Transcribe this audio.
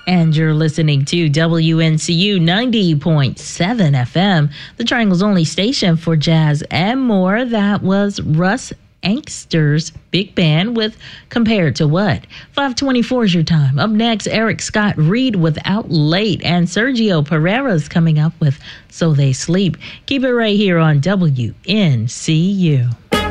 And you're listening to WNCU 90.7 FM, the Triangle's only station for jazz and more. That was Russ Angster's big band with Compared to What. 5:24 is your time. Up next, Eric Scott Reed with Out Late, and Sergio Pereira's coming up with So They Sleep. Keep it right here on WNCU.